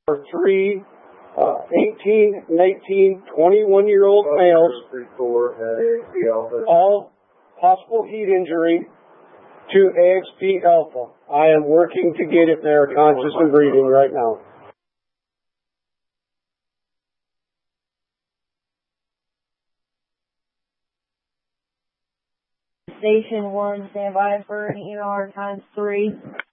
for 3 18, 19, 21-year-old males, all possible heat injury to AXP Alpha. I am working to get it there, conscious and breathing right now. Station 1, stand by for an ER ×3.